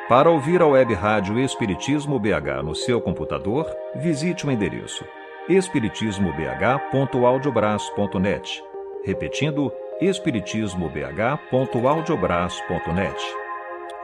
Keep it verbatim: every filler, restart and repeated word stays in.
Para ouvir a Web Rádio Espiritismo B H no seu computador, visite o endereço espiritismo b h ponto audiobras ponto net. Repetindo, espiritismo b h ponto audiobras ponto net.